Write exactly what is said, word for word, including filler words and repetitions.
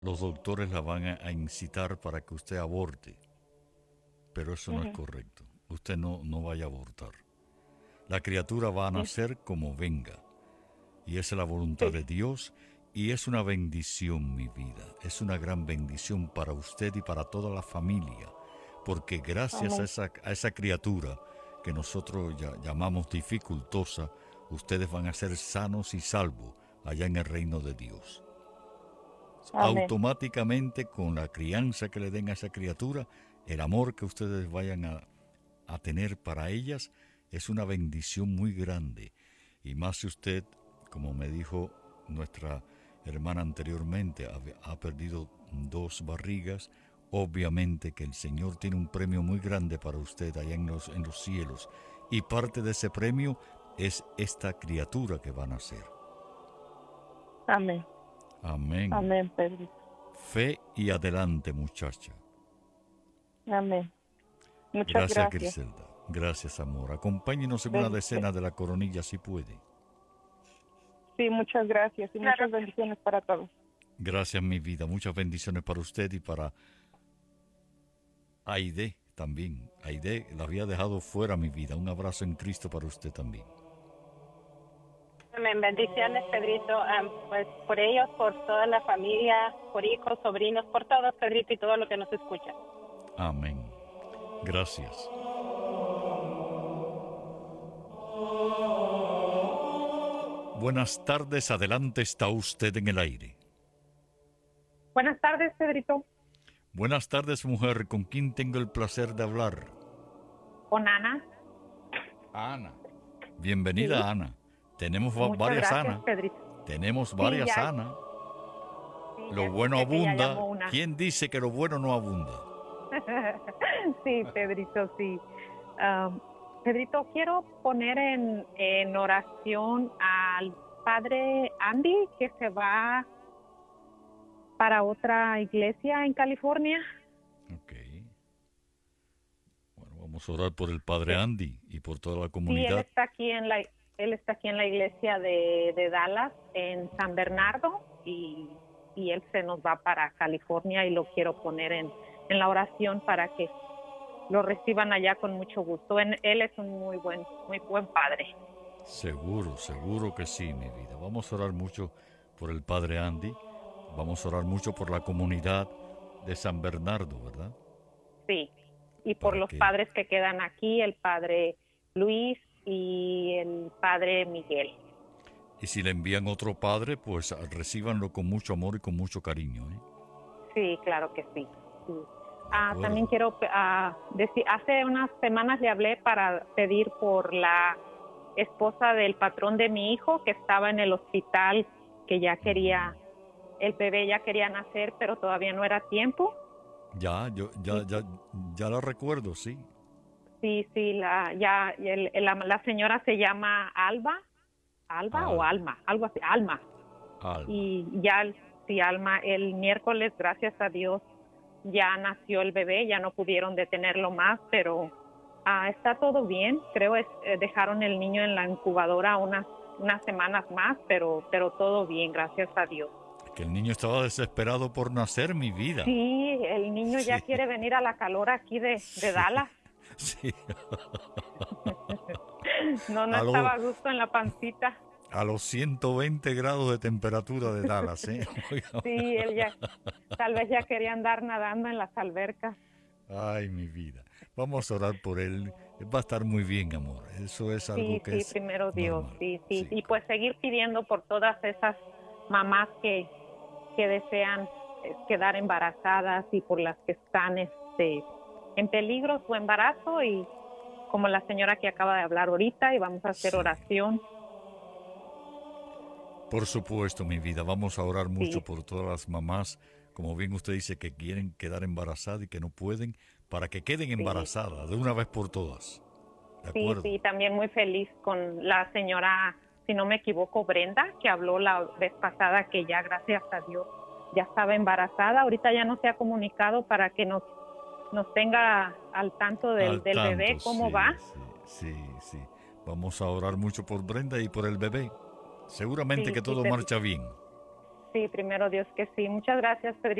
los doctores la van a, a incitar para que usted aborte, pero eso no es Ujú. correcto. Usted no, no vaya a abortar. La criatura va a Sí, nacer como venga, y esa es la voluntad sí. de Dios, y es una bendición, mi vida. Es una gran bendición para usted y para toda la familia, porque gracias a Amén. esa, a esa criatura que nosotros ya- llamamos dificultosa, ustedes van a ser sanos y salvos allá en el reino de Dios. Amén. Automáticamente, con la crianza que le den a esa criatura, el amor que ustedes vayan a, a tener para ellas es una bendición muy grande. Y más si usted, como me dijo nuestra hermana anteriormente, ha, ha perdido dos barrigas, obviamente que el Señor tiene un premio muy grande para usted allá en los, en los cielos. Y parte de ese premio es esta criatura que van a nacer. Amén. Amén. Amén, Pedrito. Fe y adelante, muchacha. Amén. Muchas Gracias, gracias. Griselda. Gracias, amor. Acompáñenos en una Ben- be- decena de la coronilla si puede. sí, muchas gracias y Claro. muchas bendiciones para todos. Gracias, mi vida. Muchas bendiciones para usted y para Aide también. Aide la había dejado fuera, mi vida. Un abrazo en Cristo para usted también. Amén. Bendiciones, Pedrito. Am, pues por ellos, por toda la familia, por hijos, sobrinos, por todos, Pedrito, y todo lo que nos escucha. Amén. Gracias. Buenas tardes. Adelante está usted en el aire. Buenas tardes, Pedrito. Buenas tardes, mujer. ¿Con quién tengo el placer de hablar? Con Ana. Ana. Sí. Bienvenida, Ana. Tenemos va- Muchas varias gracias, Ana. Pedrito. Tenemos Sí, varias ya, Ana. sí, ya Lo bueno escuché que ya abunda. llamó una. ¿Quién dice que lo bueno no abunda? Sí, Pedrito, sí. Am, Pedrito, quiero poner en, en oración al padre Andy que se va para otra iglesia en California. Ok. Bueno, vamos a orar por el padre Eh, Andy y por toda la Sí, él comunidad. está aquí en la él está aquí en la iglesia de, de Dallas, en San Bernardo, y, y él se nos va para California y lo quiero poner en, en la oración para que lo reciban allá con mucho gusto. En, él es un muy buen, muy buen padre. Seguro, seguro que sí, mi vida. Vamos a orar mucho por el padre Andy. Vamos a orar mucho por la comunidad de San Bernardo, ¿verdad? Sí, y por Para los que, padres que quedan aquí, el padre Luis y el padre Miguel. y si le envían otro padre, pues recíbanlo con mucho amor y con mucho cariño, ¿eh? Sí, claro que sí. sí. De Ah, también acuerdo. quiero ah, decir, hace unas semanas le hablé para pedir por la esposa del patrón de mi hijo que estaba en el hospital, que ya quería, el bebé ya quería nacer, pero todavía no era tiempo. Ya, yo, ya, Y ya, ya la recuerdo, sí. sí, sí, la, ya, el- la, la señora se llama Alba, Alba o Alba, Alma, algo así, Alma. Alma. Y ya, sí, Alma, el miércoles, gracias a Dios, ya nació el bebé, ya no pudieron detenerlo más, pero ah, está todo bien. Creo es eh, dejaron el niño en la incubadora unas unas semanas más, pero pero todo bien, gracias a Dios. Que el niño estaba desesperado por nacer, mi vida. Sí, el niño ya Sí, quiere venir a la calor aquí de, de sí, Dallas. sí. No, no A los, estaba a gusto en la pancita. a los ciento veinte grados de temperatura de Dallas, ¿eh? Sí, Oiga. él ya, tal vez ya quería andar nadando en las albercas. Ay, mi vida. Vamos a orar por él. Va a estar muy bien, amor. Eso es algo Sí, que sí, es primero Dios, normal. sí, sí. Sí, Y pues seguir pidiendo por todas esas mamás que, que desean eh, quedar embarazadas y por las que están este, en peligro su embarazo, y como la señora que acaba de hablar ahorita, y vamos a hacer sí. oración. Por supuesto, mi vida. Vamos a orar mucho Sí, por todas las mamás, como bien usted dice, que quieren quedar embarazadas y que no pueden, para que queden sí, embarazadas de una vez por todas. ¿De sí, acuerdo? sí. También muy feliz con la señora, si no me equivoco, Brenda, que habló la vez pasada, que ya, gracias a Dios, ya estaba embarazada. Ahorita ya no se ha comunicado para que nos nos tenga al tanto del, Al del tanto, bebé, cómo sí, va. sí, sí, sí. Vamos a orar mucho por Brenda y por el bebé. Seguramente Sí, que sí, todo Pedro. marcha bien. Sí, primero Dios que sí. Muchas gracias, Pedrito.